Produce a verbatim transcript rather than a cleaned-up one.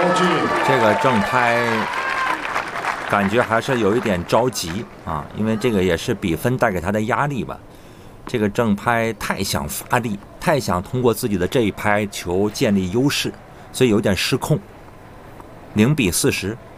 这个正拍感觉还是有一点着急啊，因为这个也是比分带给他的压力吧。这个正拍太想发力，太想通过自己的这一拍球建立优势，所以有点失控。零比四十。